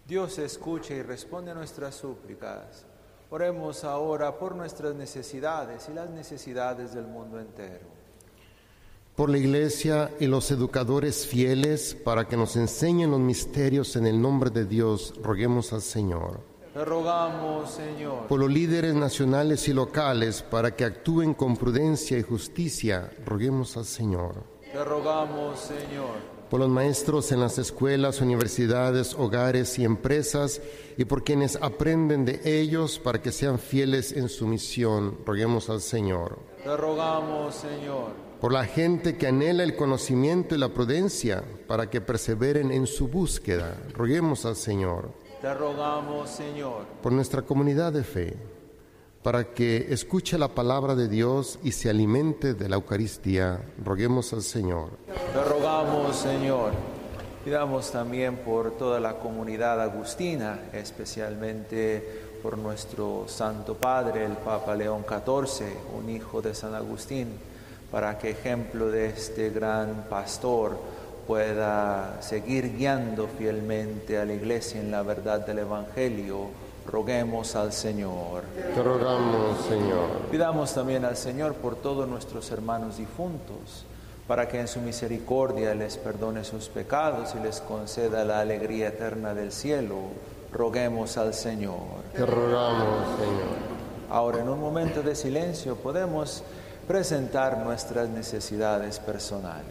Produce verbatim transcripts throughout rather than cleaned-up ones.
Dios escucha y responde a nuestras súplicas. Oremos ahora por nuestras necesidades y las necesidades del mundo entero. Por la Iglesia y los educadores fieles, para que nos enseñen los misterios en el nombre de Dios, roguemos al Señor. Te rogamos, Señor. Por los líderes nacionales y locales, para que actúen con prudencia y justicia, roguemos al Señor. Te rogamos, Señor. Por los maestros en las escuelas, universidades, hogares y empresas, y por quienes aprenden de ellos para que sean fieles en su misión, roguemos al Señor. Te rogamos, Señor. Por la gente que anhela el conocimiento y la prudencia, para que perseveren en su búsqueda, roguemos al Señor. Te rogamos, Señor. Por nuestra comunidad de fe, para que escuche la palabra de Dios y se alimente de la Eucaristía, roguemos al Señor. Te rogamos, Señor. Pidamos también por toda la comunidad agustina, especialmente por nuestro Santo Padre, el Papa León catorce, un hijo de San Agustín, para que ejemplo de este gran pastor pueda seguir guiando fielmente a la Iglesia en la verdad del Evangelio. Roguemos al Señor. Te rogamos, Señor. Pidamos también al Señor por todos nuestros hermanos difuntos, para que en su misericordia les perdone sus pecados y les conceda la alegría eterna del cielo. Roguemos al Señor. Te rogamos, Señor. Ahora, en un momento de silencio, podemos presentar nuestras necesidades personales.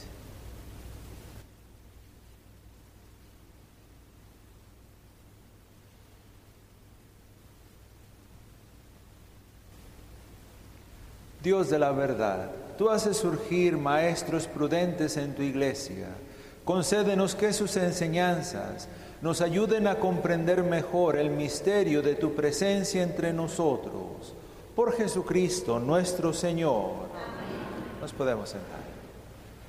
Dios de la verdad, tú haces surgir maestros prudentes en tu Iglesia. Concédenos que sus enseñanzas nos ayuden a comprender mejor el misterio de tu presencia entre nosotros. Por Jesucristo nuestro Señor. Amén. Nos podemos sentar.